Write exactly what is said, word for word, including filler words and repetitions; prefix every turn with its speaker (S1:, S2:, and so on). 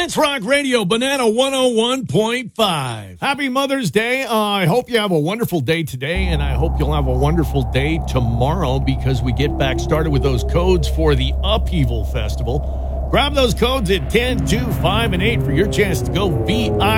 S1: That's Rock Radio, Banana one oh one point five. Happy Mother's Day. Uh, I hope you have a wonderful day today, and I hope you'll have a wonderful day tomorrow because we get back started with those codes for the Upheaval Festival. Grab those codes at ten, two, five, and eight for your chance to go V I P.